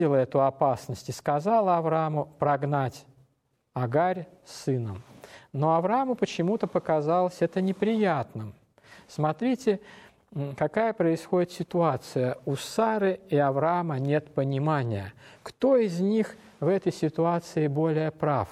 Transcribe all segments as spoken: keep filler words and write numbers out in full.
видела эту опасность и сказала Аврааму прогнать Агарь с сыном. Но Аврааму почему-то показалось это неприятным. Смотрите, какая происходит ситуация. У Сары и Авраама нет понимания. Кто из них в этой ситуации более прав?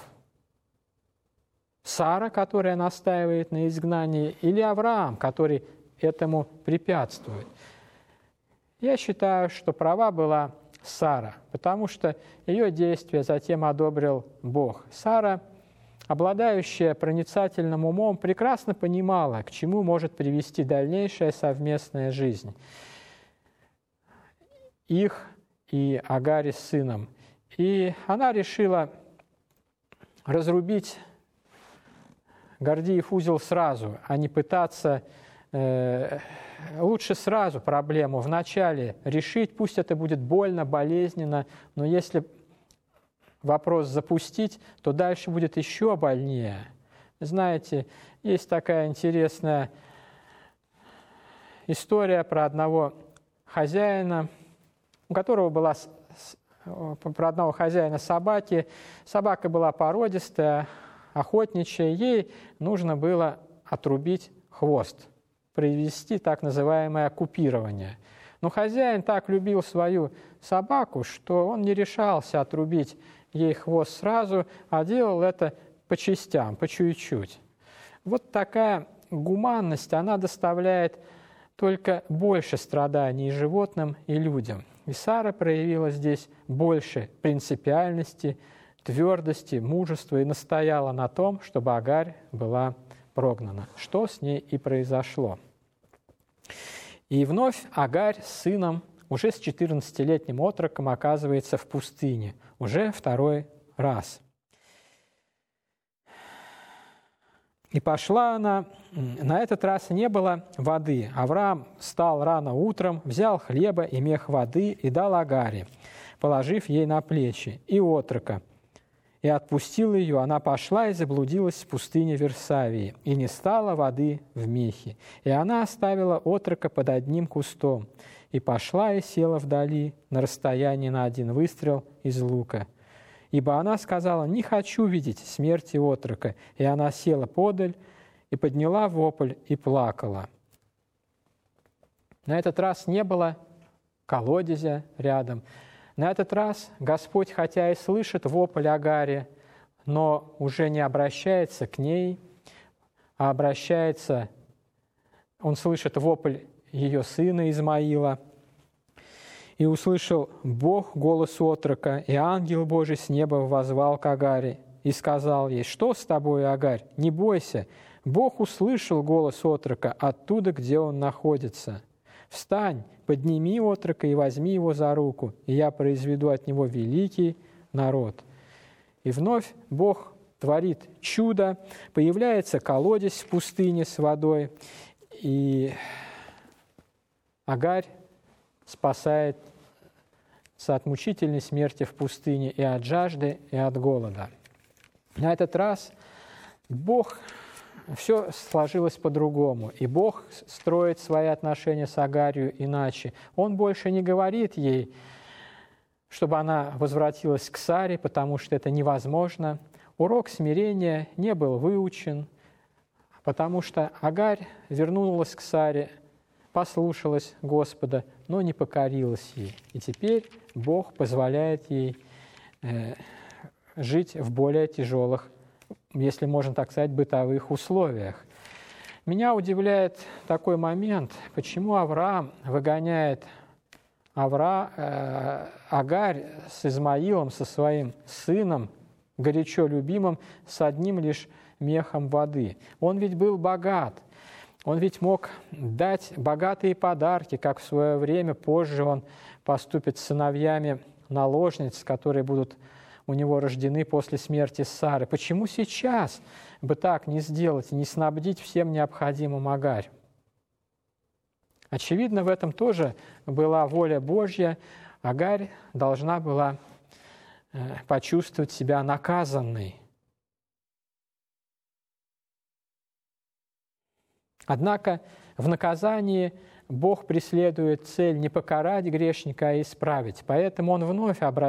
Сара, которая настаивает на изгнании, или Авраам, который этому препятствует? Я считаю, что права была Сара, потому что ее действия затем одобрил Бог. Сара, обладающая проницательным умом, прекрасно понимала, к чему может привести дальнейшая совместная жизнь их и Агари с сыном. И она решила разрубить Гордиев узел сразу, а не пытаться э, лучше сразу проблему вначале решить. Пусть это будет больно, болезненно, но если вопрос запустить, то дальше будет еще больнее. Знаете, есть такая интересная история про одного хозяина, у которого была про одного хозяина собаки. Собака была породистая, охотничья, ей нужно было отрубить хвост, провести так называемое купирование. Но хозяин так любил свою собаку, что он не решался отрубить ей хвост сразу, а делал это по частям, по чуть-чуть. Вот такая гуманность, она доставляет только больше страданий животным и людям. И Сара проявила здесь больше принципиальности, твердости, мужества и настояла на том, чтобы Агарь была прогнана, что с ней и произошло. И вновь Агарь с сыном уже с четырнадцатилетним отроком оказывается в пустыне, уже второй раз. И пошла она, на этот раз не было воды. Авраам встал рано утром, взял хлеба и мех воды и дал Агаре, положив ей на плечи, и отрока. И отпустил ее, она пошла и заблудилась в пустыне Версавии, и не стало воды в мехе. И она оставила отрока под одним кустом, и пошла и села вдали, на расстоянии на один выстрел из лука. Ибо она сказала: «Не хочу видеть смерти отрока». И она села подаль, и подняла вопль, и плакала. На этот раз не было колодезя рядом. На этот раз Господь, хотя и слышит вопль Агари, но уже не обращается к ней, а обращается, он слышит вопль ее сына Измаила. «И услышал Бог голос отрока, и ангел Божий с неба воззвал к Агаре и сказал ей: „Что с тобой, Агарь? Не бойся, Бог услышал голос отрока оттуда, где он находится. Встань, подними отрока и возьми его за руку, и я произведу от него великий народ». И вновь Бог творит чудо, появляется колодец в пустыне с водой, и Агарь спасает от мучительной смерти в пустыне и от жажды, и от голода. На этот раз Бог, все сложилось по-другому, и Бог строит свои отношения с Агарью иначе. Он больше не говорит ей, чтобы она возвратилась к Саре, потому что это невозможно. Урок смирения не был выучен, потому что Агарь вернулась к Саре, послушалась Господа, но не покорилась ей. И теперь Бог позволяет ей э, жить в более тяжелых, если можно так сказать, бытовых условиях. Меня удивляет такой момент, почему Авраам выгоняет Авра, э, Агарь с Измаилом, со своим сыном, горячо любимым, с одним лишь мехом воды. Он ведь был богат. Он ведь мог дать богатые подарки, как в свое время, позже он поступит с сыновьями наложниц, которые будут у него рождены после смерти Сары. Почему сейчас бы так не сделать, не снабдить всем необходимым Агарь? Очевидно, в этом тоже была воля Божья. Агарь должна была почувствовать себя наказанной. Однако в наказании Бог преследует цель не покарать грешника, а исправить. Поэтому Он вновь обращается